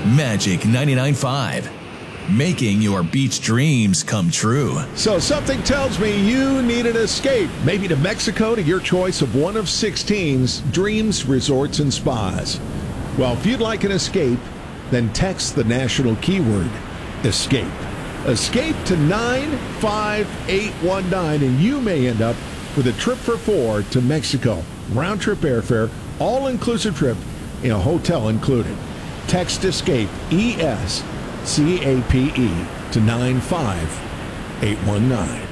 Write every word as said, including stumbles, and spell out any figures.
Magic ninety-nine point five. Making your beach dreams come true. So something tells me you need an escape. Maybe to Mexico, to your choice of one of sixteen's Dreams Resorts and Spas. Well, if you'd like an escape, then text the national keyword, escape. Escape to nine five eight one nine, and you may end up with a trip for four to Mexico. Round-trip airfare, all-inclusive trip, and a hotel included. Text escape, E S C A P E, to nine five eight one nine.